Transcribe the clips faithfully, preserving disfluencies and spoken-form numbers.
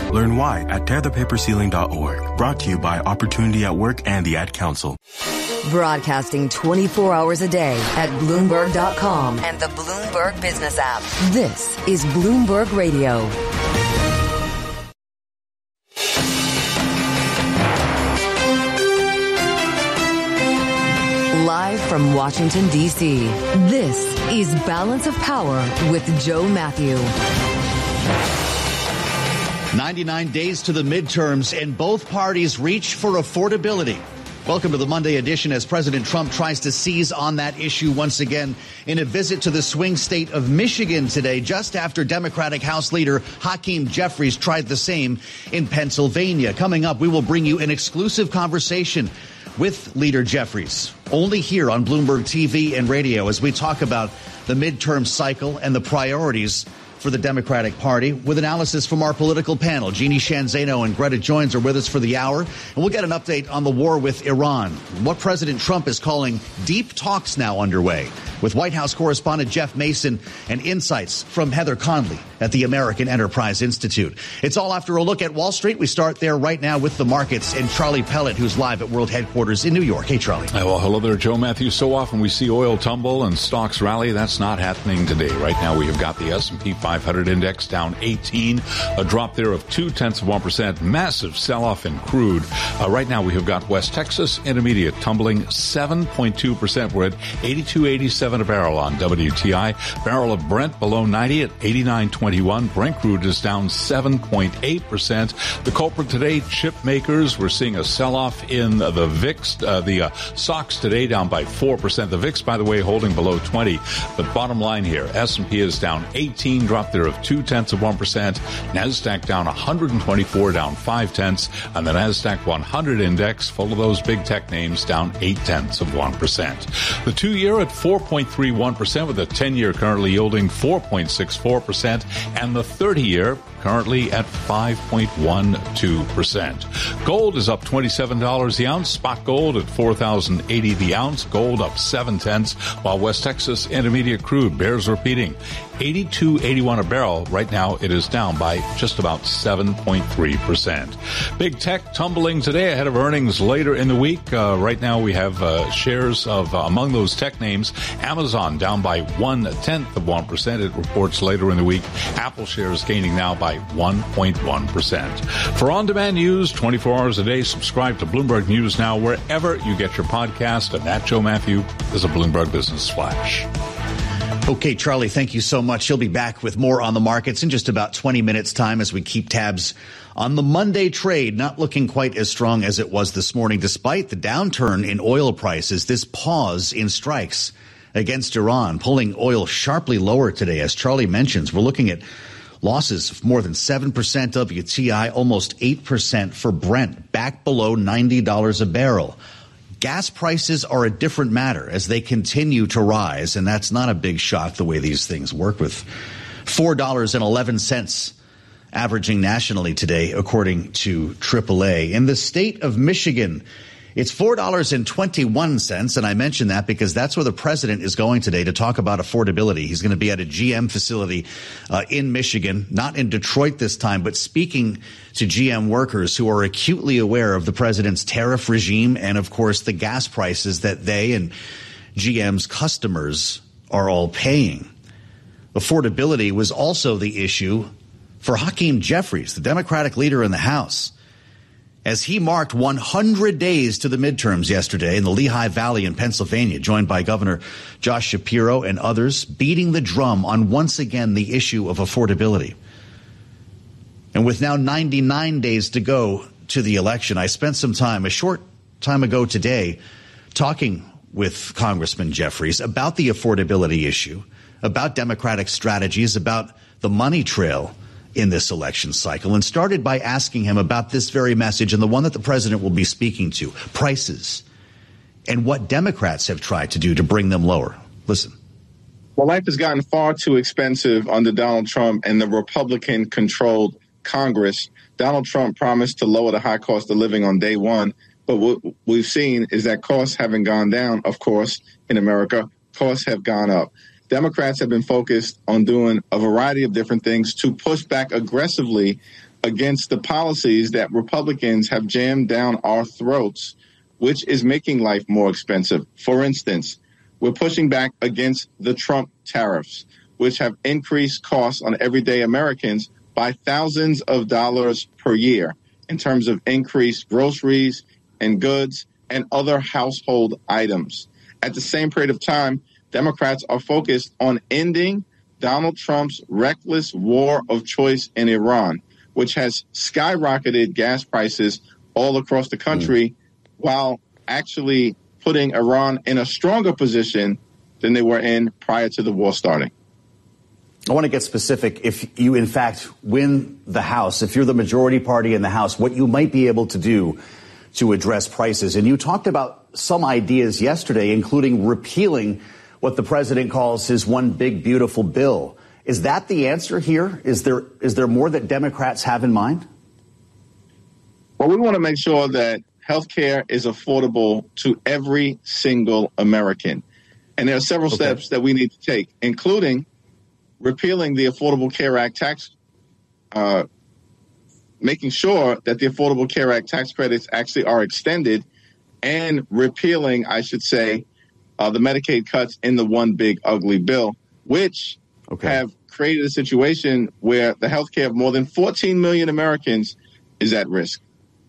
Learn why at tear the paper ceiling dot org. Brought to you by Opportunity at Work and the Ad Council. Broadcasting twenty-four hours a day at Bloomberg dot com and the Bloomberg Business app. This is Bloomberg Radio. Live from Washington, D C, this is Balance of Power with Joe Matthew. ninety-nine days to the midterms, and both parties reach for affordability. Welcome to the Monday edition as President Trump tries to seize on that issue once again in a visit to the swing state of Michigan today, just after Democratic House Leader Hakeem Jeffries tried the same in Pennsylvania. Coming up, we will bring you an exclusive conversation with Leader Jeffries, only here on Bloomberg T V and radio, as we talk about the midterm cycle and the priorities for the Democratic Party, with analysis from our political panel. Jeannie Shanzano and Greta Joins are with us for the hour, and we'll get an update on the war with Iran, what President Trump is calling deep talks now underway, with White House correspondent Jeff Mason and insights from Heather Conley at the American Enterprise Institute. It's all after a look at Wall Street. We start there right now with the markets and Charlie Pellet, who's live at World Headquarters in New York. Hey, Charlie. Hi, well, hello there, Joe Matthew. So often we see oil tumble and stocks rally. That's not happening today. Right now we have got the S and P five hundred index down eighteen, a drop there of two-tenths of one percent. Massive sell-off in crude. Uh, right now we have got West Texas Intermediate tumbling seven point two percent. We're at eighty-two eighty-seven a barrel on W T I. Barrel of Brent below ninety at eighty-nine twenty-one. Brent crude is down seven point eight percent. The culprit today, chip makers. We're seeing a sell-off in the V I X. Uh, the uh, S O X today down by four percent. The V I X, by the way, holding below twenty. But bottom line here, S and P is down eighteen, drop there of two-tenths of one percent. NASDAQ down one hundred twenty-four, down five-tenths. And the NASDAQ one hundred index, full of those big tech names, down eight-tenths of one percent. The two-year at four point three one percent, with the ten-year currently yielding four point six four percent, and the thirty-year currently at five point one two percent. Gold is up twenty-seven dollars the ounce. Spot gold at four thousand eighty the ounce. Gold up seven-tenths, while West Texas Intermediate crude bears repeating. eighty-two eighty-one a barrel. Right now it is down by just about seven point three percent. Big tech tumbling today ahead of earnings later in the week. Uh, right now we have uh, shares of, uh, among those tech names, Amazon down by one-tenth of one percent. It reports later in the week. Apple shares gaining now by one point one percent. For on-demand news, twenty-four hours a day, subscribe to Bloomberg News Now wherever you get your podcast. And that, Joe Matthew, is a Bloomberg Business Flash. Okay, Charlie, thank you so much. He'll be back with more on the markets in just about twenty minutes' time as we keep tabs on the Monday trade. Not looking quite as strong as it was this morning, despite the downturn in oil prices. This pause in strikes against Iran, pulling oil sharply lower today. As Charlie mentions, we're looking at losses of more than seven percent W T I, almost eight percent for Brent, back below ninety dollars a barrel. Gas prices are a different matter as they continue to rise, and that's not a big shock the way these things work, with four dollars and eleven cents averaging nationally today, according to triple A. In the state of Michigan, it's four dollars and twenty-one cents, and I mention that because that's where the president is going today to talk about affordability. He's going to be at a G M facility uh, in Michigan, not in Detroit this time, but speaking to G M workers who are acutely aware of the president's tariff regime and, of course, the gas prices that they and G M's customers are all paying. Affordability was also the issue for Hakeem Jeffries, the Democratic leader in the House, as he marked one hundred days to the midterms yesterday in the Lehigh Valley in Pennsylvania, joined by Governor Josh Shapiro and others, beating the drum on once again the issue of affordability. And with now ninety-nine days to go to the election, I spent some time, a short time ago today, talking with Congressman Jeffries about the affordability issue, about Democratic strategies, about the money trail in this election cycle, and started by asking him about this very message and the one that the president will be speaking to, prices, and what Democrats have tried to do to bring them lower. Listen. Well, life has gotten far too expensive under Donald Trump and the Republican-controlled Congress. Donald Trump promised to lower the high cost of living on day one, but what we've seen is that costs haven't gone down, of course, in America. Costs have gone up. Democrats have been focused on doing a variety of different things to push back aggressively against the policies that Republicans have jammed down our throats, which is making life more expensive. For instance, we're pushing back against the Trump tariffs, which have increased costs on everyday Americans by thousands of dollars per year in terms of increased groceries and goods and other household items. At the same period of time, Democrats are focused on ending Donald Trump's reckless war of choice in Iran, which has skyrocketed gas prices all across the country, mm. while actually putting Iran in a stronger position than they were in prior to the war starting. I want to get specific. If you, in fact, win the House, if you're the majority party in the House, what you might be able to do to address prices. And you talked about some ideas yesterday, including repealing what the president calls his one big, beautiful bill. Is that the answer here? Is there is there more that Democrats have in mind? Well, we want to make sure that health care is affordable to every single American. And there are several okay. steps that we need to take, including repealing the Affordable Care Act tax, uh, making sure that the Affordable Care Act tax credits actually are extended, and repealing, I should say, uh, the Medicaid cuts in the one big ugly bill, which okay. have created a situation where the health care of more than fourteen million Americans is at risk.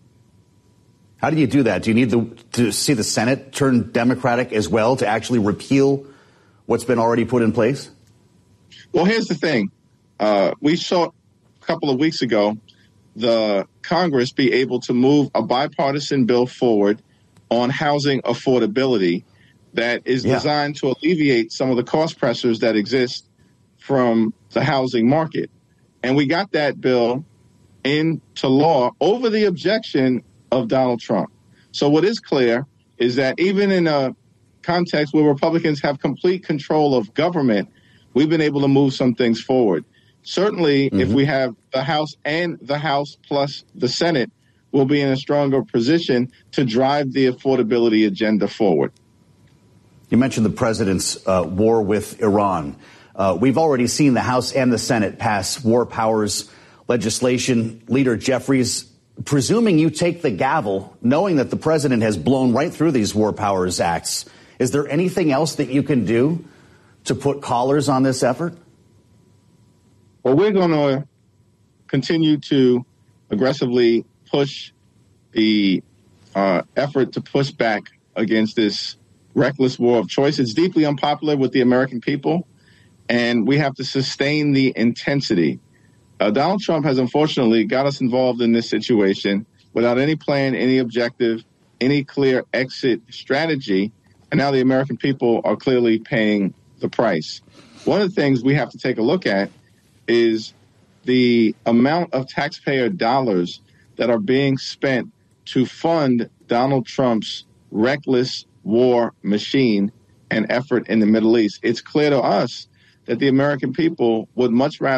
How do you do that? Do you need the, to see the Senate turn Democratic as well to actually repeal what's been already put in place? Well, here's the thing. Uh, we saw a couple of weeks ago the Congress be able to move a bipartisan bill forward on housing affordability that is yeah. designed to alleviate some of the cost pressures that exist from the housing market. And we got that bill into law over the objection of Donald Trump. So what is clear is that even in a context where Republicans have complete control of government, we've been able to move some things forward. Certainly, mm-hmm. if we have the House and the House plus the Senate, we'll be in a stronger position to drive the affordability agenda forward. You mentioned the president's uh, war with Iran. Uh, we've already seen the House and the Senate pass war powers legislation. Leader Jeffries, presuming you take the gavel, knowing that the president has blown right through these war powers acts, is there anything else that you can do to put collars on this effort? Well, we're going to continue to aggressively push the uh, effort to push back against this reckless war of choice. It's deeply unpopular with the American people, and we have to sustain the intensity. Uh, Donald Trump has unfortunately got us involved in this situation without any plan, any objective, any clear exit strategy, and now the American people are clearly paying the price. One of the things we have to take a look at is the amount of taxpayer dollars that are being spent to fund Donald Trump's reckless war machine and effort in the Middle East. It's clear to us that the American people would much rather